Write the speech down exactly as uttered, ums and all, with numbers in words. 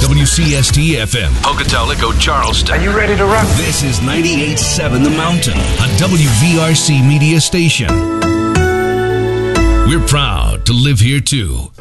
W C S T F M, Pocatello, Charleston. Are you ready to rock? This is ninety-eight point seven The Mountain, a W V R C media station. We're proud to live here too.